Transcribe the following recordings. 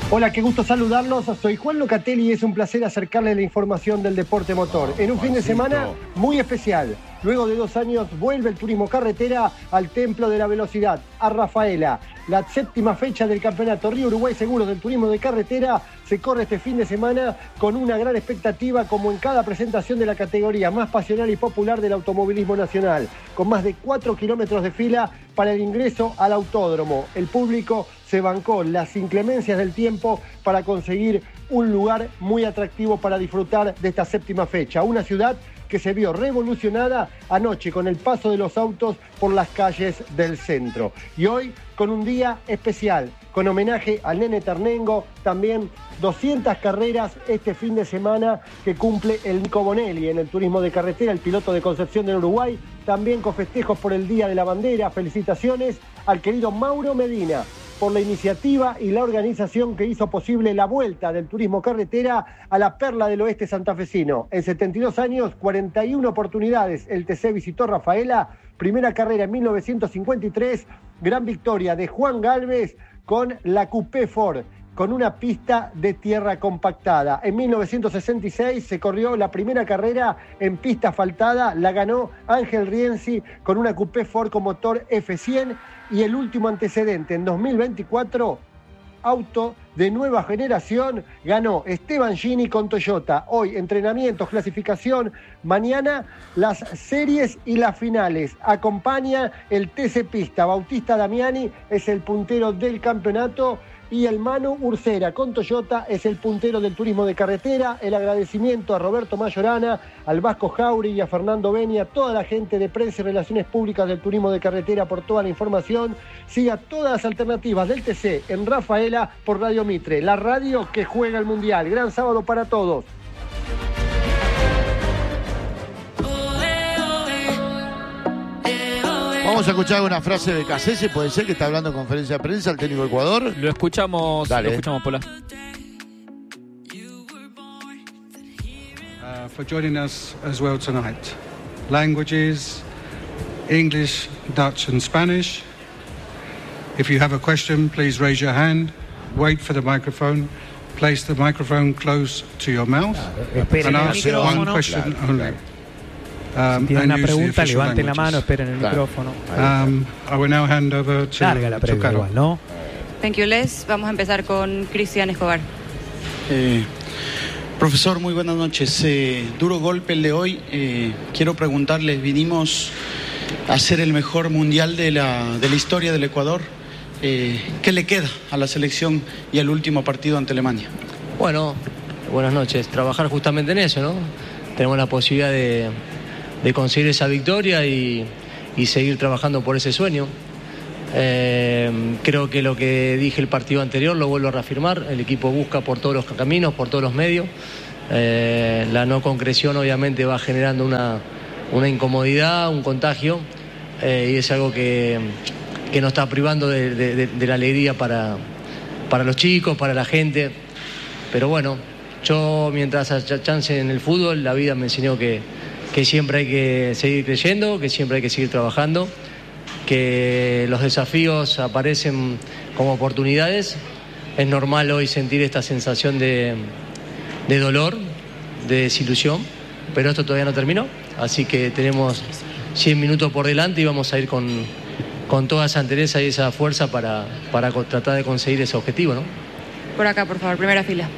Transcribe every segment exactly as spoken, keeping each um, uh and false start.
Hola, qué gusto saludarlos. Soy Juan Locatelli y es un placer acercarles la información del deporte motor. En un fin de semana muy especial. Luego de dos años vuelve el turismo carretera al Templo de la Velocidad, a Rafaela. La séptima fecha del campeonato Río Uruguay Seguros del Turismo de Carretera se corre este fin de semana con una gran expectativa, como en cada presentación de la categoría más pasional y popular del automovilismo nacional, con más de cuatro kilómetros de fila para el ingreso al autódromo. El público se bancó las inclemencias del tiempo para conseguir un lugar muy atractivo para disfrutar de esta séptima fecha. Una ciudad que se vio revolucionada anoche con el paso de los autos por las calles del centro. Y hoy con un día especial, con homenaje al Nene Ternengo, también doscientas carreras este fin de semana que cumple el Nico Bonelli en el turismo de carretera, el piloto de Concepción del Uruguay, también con festejos por el Día de la Bandera. Felicitaciones al querido Mauro Medina por la iniciativa y la organización que hizo posible la vuelta del turismo carretera a la perla del oeste santafesino. En setenta y dos años, cuarenta y una oportunidades, el T C visitó Rafaela, primera carrera en mil novecientos cincuenta y tres, gran victoria de Juan Galvez con la Coupé Ford, con una pista de tierra compactada. En mil novecientos sesenta y seis se corrió la primera carrera en pista asfaltada, la ganó Ángel Rienzi con una Coupé Ford con motor F cien, y el último antecedente, en dos mil veinticuatro, auto de nueva generación, ganó Esteban Gini con Toyota. Hoy entrenamientos, clasificación, mañana las series y las finales. Acompaña el T C Pista. Bautista Damiani es el puntero del campeonato y el Manu Ursera con Toyota es el puntero del turismo de carretera. El agradecimiento a Roberto Mayorana, al Vasco Jauri y a Fernando Beni, a toda la gente de prensa y relaciones públicas del turismo de carretera por toda la información. Siga todas las alternativas del T C en Rafaela por Radio Mitre, la radio que juega el Mundial. Gran sábado para todos. Vamos a escuchar una frase de Cassese, puede ser que está hablando en conferencia de prensa el técnico de Ecuador. Lo escuchamos, Dale. lo escuchamos, Pola. Uh, for joining us as well tonight. Languages, English, Dutch and Spanish. If you have a question, please raise your hand. Wait for the microphone. Place the microphone close to your mouth. Esperen and el ask micrófono. one question Claro, only. claro. Um, Si tienen and una use the pregunta, official levanten la mano, languages. esperen el Claro. micrófono. Um, I will now hand over to, Larga la to previa Carol. igual, ¿no? Thank you, Les. Vamos a empezar con Cristian Escobar. Eh, profesor, muy buenas noches. Eh, duro golpe el de hoy. Eh, quiero preguntarle, vinimos a hacer el mejor mundial de la, de la historia del Ecuador. Eh, ¿Qué le queda a la selección y al último partido ante Alemania? Bueno, buenas noches. Trabajar justamente en eso, ¿no? Tenemos la posibilidad de, de conseguir esa victoria y, y seguir trabajando por ese sueño. Eh, creo que lo que dije el partido anterior lo vuelvo a reafirmar. El equipo busca por todos los caminos, por todos los medios. Eh, la no concreción obviamente va generando una, una incomodidad, un contagio, eh, y es algo que, que nos está privando de, de, de, de la alegría para, para los chicos, para la gente. Pero bueno, yo mientras haya chance en el fútbol, la vida me enseñó que, que siempre hay que seguir creyendo, que siempre hay que seguir trabajando, que los desafíos aparecen como oportunidades. Es normal hoy sentir esta sensación de, de dolor, de desilusión, pero esto todavía no terminó, así que tenemos cien minutos por delante y vamos a ir con, con toda esa entereza y esa fuerza para, para tratar de conseguir ese objetivo, ¿no? Por acá, por favor, primera fila.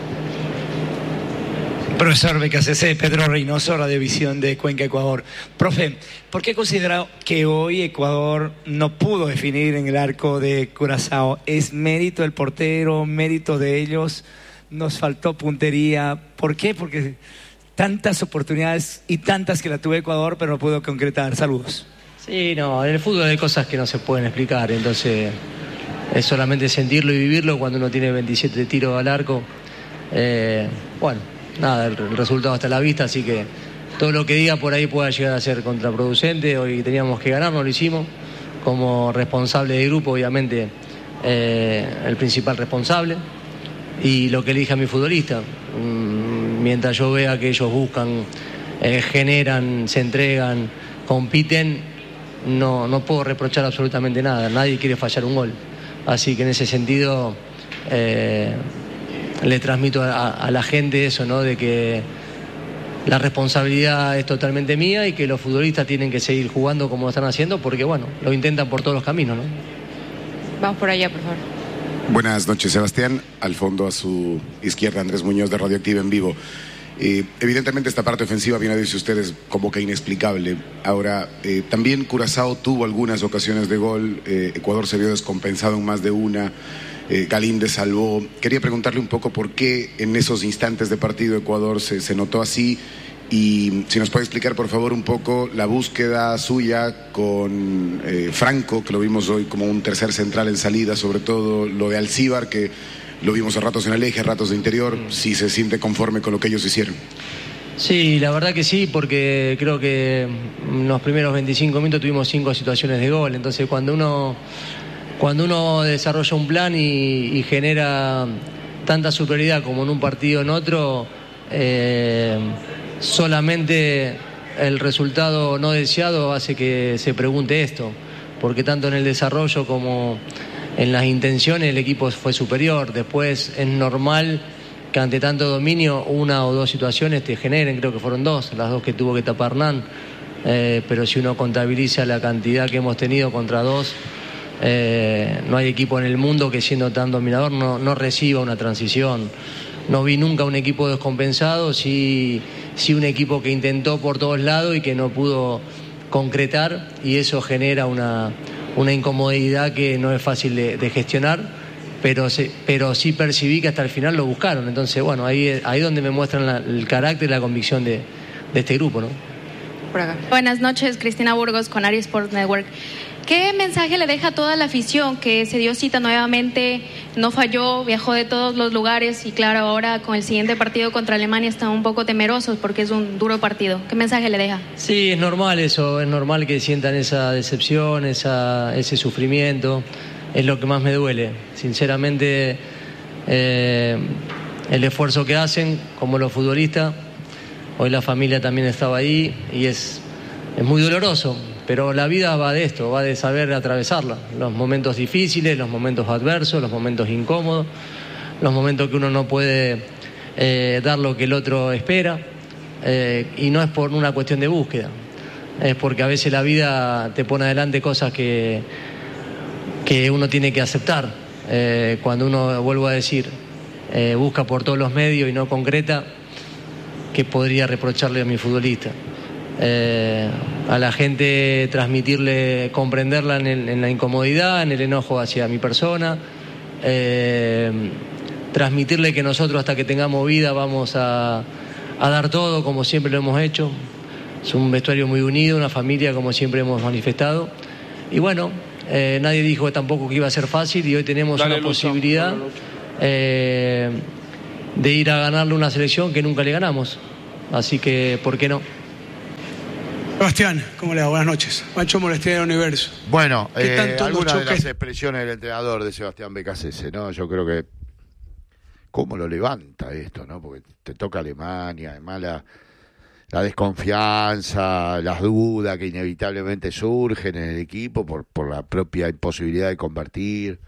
Profesor B K C C, Pedro Reynoso, Radiovisión de Cuenca, Ecuador. Profe, ¿por qué considera que hoy Ecuador no pudo definir en el arco de Curazao? ¿Es mérito del portero, mérito de ellos? ¿Nos faltó puntería? ¿Por qué? Porque tantas oportunidades y tantas que la tuvo Ecuador, pero no pudo concretar. Saludos. Sí, no, en el fútbol hay cosas que no se pueden explicar, entonces es solamente sentirlo y vivirlo cuando uno tiene veintisiete tiros al arco. Eh, bueno, nada, el resultado está a la vista, así que todo lo que diga por ahí pueda llegar a ser contraproducente. Hoy teníamos que ganar, no lo hicimos. Como responsable de grupo, obviamente, eh, el principal responsable. Y lo que elige a mi futbolista. Mm, mientras yo vea que ellos buscan, eh, generan, se entregan, compiten, no, no puedo reprochar absolutamente nada. Nadie quiere fallar un gol. Así que en ese sentido eh, le transmito a, a la gente eso, ¿no? De que la responsabilidad es totalmente mía y que los futbolistas tienen que seguir jugando como lo están haciendo porque, bueno, lo intentan por todos los caminos, ¿no? Vamos por allá, por favor. Buenas noches, Sebastián. Al fondo, a su izquierda, Andrés Muñoz de Radioactiva en vivo. Eh, evidentemente esta parte ofensiva, bien lo dice ustedes, como que inexplicable. Ahora, eh, también Curazao tuvo algunas ocasiones de gol, eh, Ecuador se vio descompensado en más de una, eh, Galíndez salvó. Quería preguntarle un poco por qué en esos instantes de partido Ecuador se, se notó así, y si nos puede explicar por favor un poco la búsqueda suya con eh, Franco, que lo vimos hoy como un tercer central en salida, sobre todo lo de Alcíbar, que lo vimos a ratos en el eje, a ratos de interior, si se siente conforme con lo que ellos hicieron. Sí, la verdad que sí, porque creo que en los primeros veinticinco minutos tuvimos cinco situaciones de gol, entonces cuando uno, cuando uno desarrolla un plan y, y genera tanta superioridad como en un partido en otro, eh, solamente el resultado no deseado hace que se pregunte esto, porque tanto en el desarrollo como en las intenciones el equipo fue superior. Después es normal que ante tanto dominio una o dos situaciones te generen, creo que fueron dos, las dos que tuvo que tapar Hernán, eh, pero si uno contabiliza la cantidad que hemos tenido contra dos, eh, no hay equipo en el mundo que siendo tan dominador no, no reciba una transición. No vi nunca un equipo descompensado, sí, sí un equipo que intentó por todos lados y que no pudo concretar, y eso genera una, una incomodidad que no es fácil de, de gestionar, pero, se, pero sí percibí que hasta el final lo buscaron. Entonces, bueno, ahí ahí donde me muestran la, el carácter y la convicción de, de este grupo, ¿no? Por acá. Buenas noches, Cristina Burgos con Ari Sports Network. ¿Qué mensaje le deja a toda la afición que se dio cita nuevamente, no falló, viajó de todos los lugares y claro, ahora con el siguiente partido contra Alemania están un poco temerosos porque es un duro partido? ¿Qué mensaje le deja? Sí, es normal eso, es normal que sientan esa decepción, esa, ese sufrimiento, es lo que más me duele. Sinceramente, eh, el esfuerzo que hacen como los futbolistas, hoy la familia también estaba ahí y es, es muy doloroso. Pero la vida va de esto, va de saber atravesarla. Los momentos difíciles, los momentos adversos, los momentos incómodos, los momentos que uno no puede eh, dar lo que el otro espera. Eh, y no es por una cuestión de búsqueda, es porque a veces la vida te pone adelante cosas que, que uno tiene que aceptar. Eh, cuando uno, vuelvo a decir, eh, busca por todos los medios y no concreta, ¿qué podría reprocharle a mi futbolista? Eh, a la gente transmitirle, comprenderla en, el, en la incomodidad, en el enojo hacia mi persona, eh, transmitirle que nosotros hasta que tengamos vida vamos a, a dar todo como siempre lo hemos hecho. Es un vestuario muy unido, una familia como siempre hemos manifestado, y bueno, eh, nadie dijo tampoco que iba a ser fácil, y hoy tenemos Dale, una Lucho, posibilidad eh, de ir a ganarle una selección que nunca le ganamos, así que ¿por qué no? Sebastián, ¿cómo le va? Buenas noches. Macho Molestia del Universo. Bueno, eh, algunas de las expresiones del entrenador de Sebastián Becasese, ¿no? Yo creo que cómo lo levanta esto, ¿no? Porque te toca Alemania, además la, la desconfianza, las dudas que inevitablemente surgen en el equipo por, por la propia imposibilidad de convertir.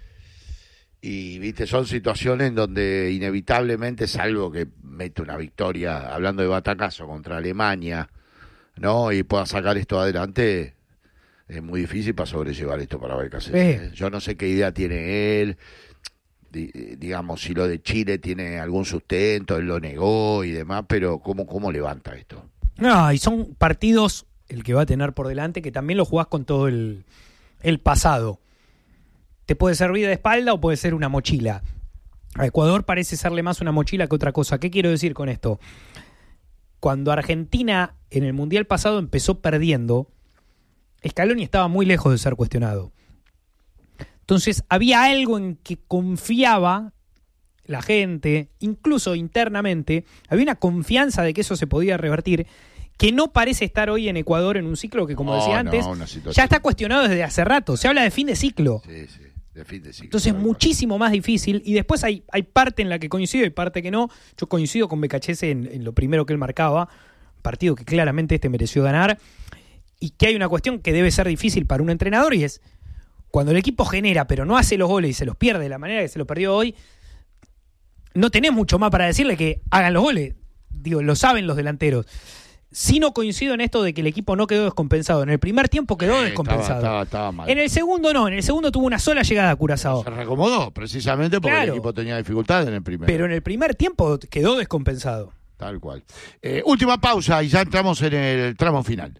Y, viste, son situaciones en donde inevitablemente, salvo que mete una victoria, hablando de batacazo contra Alemania, ¿no? Y pueda sacar esto adelante, es muy difícil para sobrellevar esto para Becasese. ¿eh? Yo no sé qué idea tiene él, di, digamos, si lo de Chile tiene algún sustento, él lo negó y demás, pero ¿cómo, cómo levanta esto? No, y son partidos, el que va a tener por delante, que también lo jugás con todo el, el pasado. Te puede servir de espalda o puede ser una mochila. A Ecuador parece serle más una mochila que otra cosa. ¿Qué quiero decir con esto? Cuando Argentina en el Mundial pasado empezó perdiendo, Scaloni estaba muy lejos de ser cuestionado. Entonces había algo en que confiaba la gente, incluso internamente, había una confianza de que eso se podía revertir, que no parece estar hoy en Ecuador en un ciclo que, como no, decía antes, no, ya está cuestionado desde hace rato. Se habla de fin de ciclo. Sí, sí. De fin de ciclo. Entonces, muchísimo más difícil. Y después hay, hay parte en la que coincido y parte que no. Yo coincido con Becasese en, en lo primero que él marcaba, partido que claramente este mereció ganar, y que hay una cuestión que debe ser difícil para un entrenador, y es cuando el equipo genera pero no hace los goles y se los pierde de la manera que se los perdió hoy, no tenés mucho más para decirle que hagan los goles. Digo, lo saben los delanteros. Sí, no coincido en esto de que el equipo no quedó descompensado. En el primer tiempo quedó eh, descompensado. Estaba, estaba, estaba mal. En el segundo no, en el segundo tuvo una sola llegada a Curazao. Se reacomodó, precisamente porque claro, el equipo tenía dificultades en el primero. Pero en el primer tiempo quedó descompensado. Tal cual. Eh, última pausa y ya entramos en el tramo final.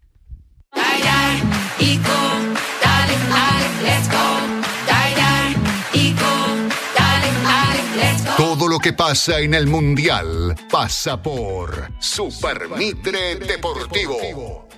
Todo lo que pasa en el Mundial pasa por Super Mitre Deportivo.